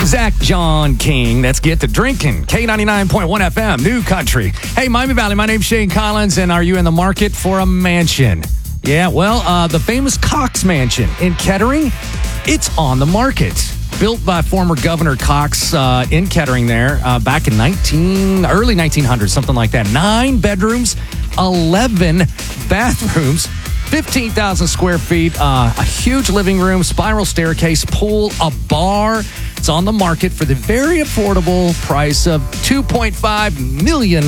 Zach John King. Let's get to drinking. K99.1 FM, New Country. Hey, Miami Valley, my name's Shane Collins, and are you in the market for a mansion? Yeah, well, the famous Cox Mansion in Kettering, it's on the market. Built by former Governor Cox in Kettering there back in early 1900s, something like that. 9 bedrooms, 11 bathrooms, 15,000 square feet, a huge living room, spiral staircase, pool, a bar. It's on the market for the very affordable price of $2.5 million.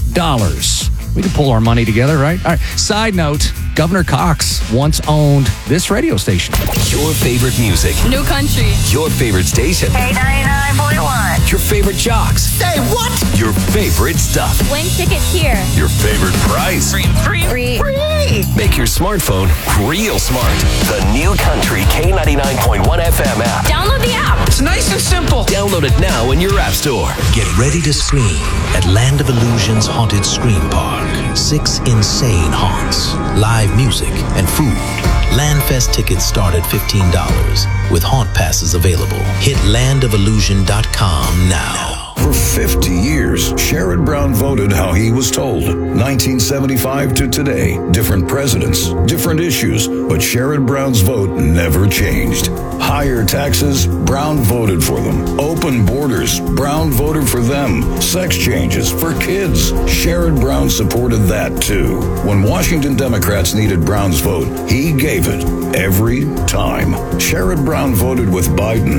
We can pull our money together, right? All right. Side note, Governor Cox once owned this radio station. Your favorite music. New Country. Your favorite station. K99.1. Your favorite jocks. Say what? Your favorite stuff. Win tickets here. Your favorite price. Free. Make your smartphone real smart. The New Country K99.1 FM app. Download the app. It's nice and simple. Download it now in your app store. Get ready to scream at Land of Illusion's Haunted Scream Park. 6 insane haunts, live music, and food. Landfest tickets start at $15 with haunt passes available. Hit landofillusion.com now. For 50 years, Sherrod Brown voted how he was told. 1975 to today, different presidents, different issues, but Sherrod Brown's vote never changed. Higher taxes, Brown voted for them. Open borders, Brown voted for them. Sex changes for kids, Sherrod Brown supported that too. When Washington Democrats needed Brown's vote, he gave it every time. Sherrod Brown voted with Biden,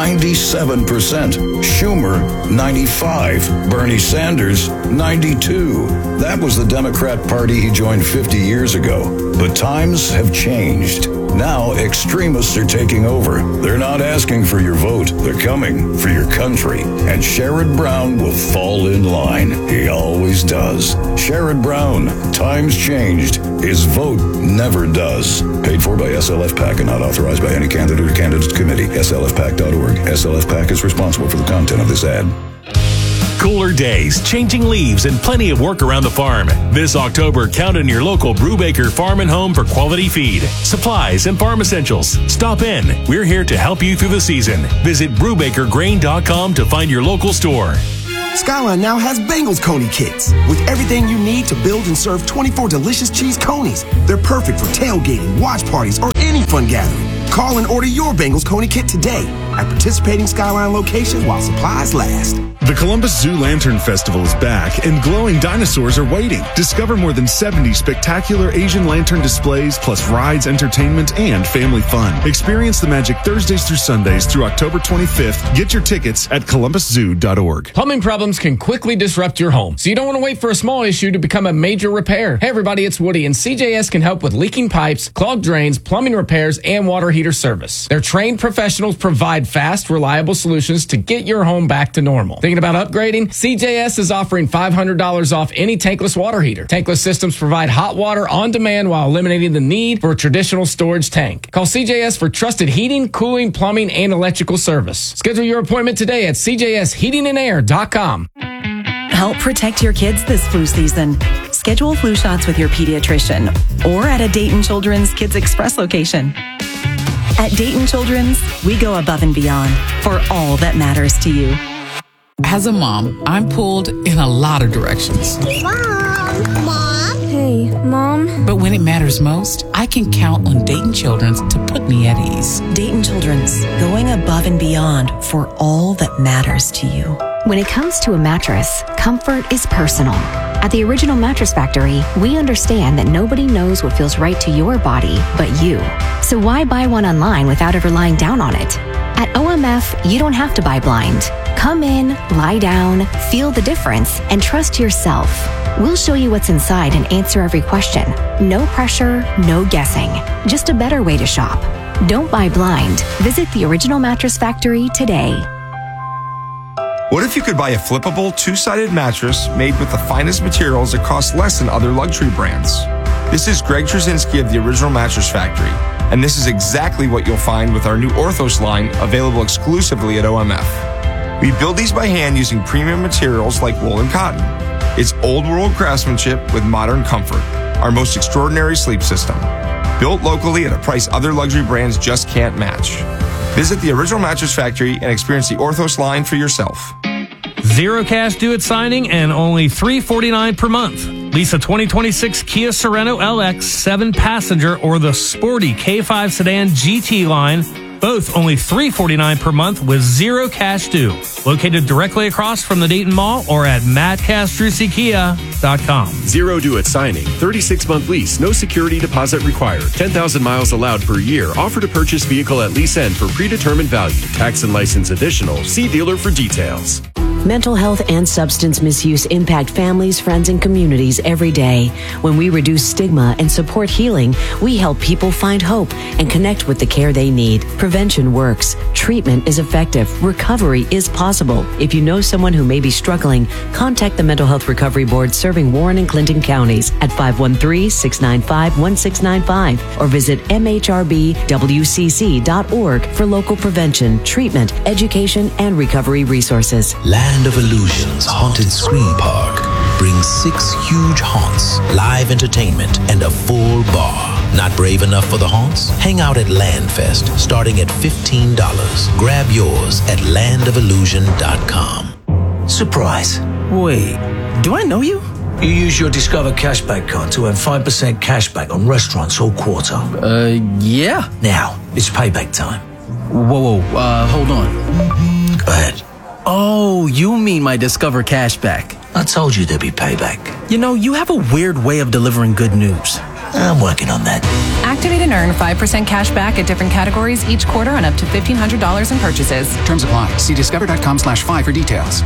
97%. Schumer, 95. Bernie Sanders, 92. That was the Democrat Party he joined 50 years ago. But times have changed. Now extremists are taking over. They're not asking for your vote. They're coming for your country. And Sherrod Brown will fall in line. He always does. Sherrod Brown, times changed. His vote never does. Paid for by SLF PAC and not authorized by any candidate or candidates committee. SLFPAC.org. SLF PAC is responsible for the content of this ad. Cooler days, changing leaves, and plenty of work around the farm. This October, count on your local Brubaker Farm and Home for quality feed, supplies, and farm essentials. Stop in. We're here to help you through the season. Visit BrubakerGrain.com to find your local store. Skyline now has Bengals Coney Kits with everything you need to build and serve 24 delicious cheese conies. They're perfect for tailgating, watch parties, or any fun gathering. Call and order your Bengals Coney Kit today at participating Skyline locations while supplies last. The Columbus Zoo Lantern Festival is back, and glowing dinosaurs are waiting. Discover more than 70 spectacular Asian lantern displays, plus rides, entertainment, and family fun. Experience the magic Thursdays through Sundays through October 25th. Get your tickets at columbuszoo.org. Plumbing problems can quickly disrupt your home, so you don't want to wait for a small issue to become a major repair. Hey everybody, it's Woody, and CJS can help with leaking pipes, clogged drains, plumbing repairs, and water heater service. Their trained professionals provide fast, reliable solutions to get your home back to normal. Thinking about upgrading? CJS is offering $500 off any tankless water heater. Tankless systems provide hot water on demand while eliminating the need for a traditional storage tank. Call CJS for trusted heating, cooling, plumbing, and electrical service. Schedule your appointment today at cjsheatingandair.com. Help protect your kids this flu season. Schedule flu shots with your pediatrician or at a Dayton Children's Kids Express location. At Dayton Children's, we go above and beyond for all that matters to you. As a mom, I'm pulled in a lot of directions. Mom. Hey, Mom. But when it matters most, I can count on Dayton Children's to put me at ease. Dayton Children's, going above and beyond for all that matters to you. When it comes to a mattress, comfort is personal. At the Original Mattress Factory, we understand that nobody knows what feels right to your body but you. So why buy one online without ever lying down on it? At OMF, you don't have to buy blind. Come in, lie down, feel the difference, and trust yourself. We'll show you what's inside and answer every question. No pressure, no guessing. Just a better way to shop. Don't buy blind. Visit the Original Mattress Factory today. What if you could buy a flippable, two-sided mattress made with the finest materials that cost less than other luxury brands? This is Greg Trzynski of the Original Mattress Factory, and this is exactly what you'll find with our new Orthos line available exclusively at OMF. We build these by hand using premium materials like wool and cotton. It's old-world craftsmanship with modern comfort, our most extraordinary sleep system. Built locally at a price other luxury brands just can't match. Visit the Original Mattress Factory and experience the Orthos line for yourself. Zero cash due at signing and only $349 per month. Lease a 2026 Kia Sorento LX 7-passenger or the sporty K5 sedan GT line. Both only $349 per month with zero cash due. Located directly across from the Dayton Mall or at mattcastruccikia.com. Zero due at signing. 36-month lease. No security deposit required. 10,000 miles allowed per year. Offer to purchase vehicle at lease end for predetermined value. Tax and license additional. See dealer for details. Mental health and substance misuse impact families, friends, and communities every day. When we reduce stigma and support healing, we help people find hope and connect with the care they need. Prevention works. Treatment is effective. Recovery is possible. If you know someone who may be struggling, contact the Mental Health Recovery Board serving Warren and Clinton counties at 513-695-1695 or visit mhrbwcc.org for local prevention, treatment, education, and recovery resources. Land of Illusions Haunted Screen Park brings 6 huge haunts, live entertainment, and a full bar. Not brave enough for the haunts? Hang out at Landfest, starting at $15. Grab yours at landofillusion.com. Surprise. Wait, do I know you? You use your Discover Cashback card to earn 5% cashback on restaurants all quarter. Yeah. Now, it's payback time. Whoa, hold on. Go ahead. Oh, you mean my Discover Cashback. I told you there'd be payback. You know, you have a weird way of delivering good news. I'm working on that. Activate and earn 5% cash back at different categories each quarter on up to $1,500 in purchases. Terms apply. See discover.com/5 for details.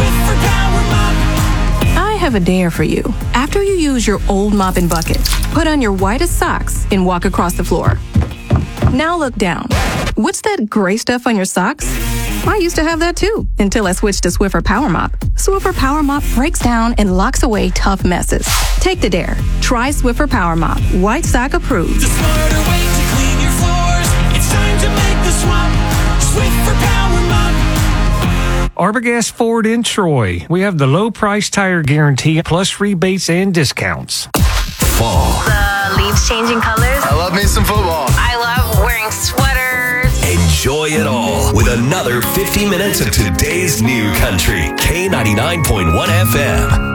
I have a dare for you. After you use your old mop and bucket, put on your whitest socks and walk across the floor. Now look down. What's that gray stuff on your socks? I used to have that too, until I switched to Swiffer Power Mop. Swiffer Power Mop breaks down and locks away tough messes. Take the dare. Try Swiffer Power Mop. White sock approved. The smarter way to clean your floors. It's time to make the swap. Swiffer Power Mop. Arbogast Ford in Troy. We have the low price tire guarantee plus rebates and discounts. Fall. The leaves changing colors. I love me some football. I love wearing sweaters. Enjoy it all with another 50 minutes of today's new country. K99.1 FM.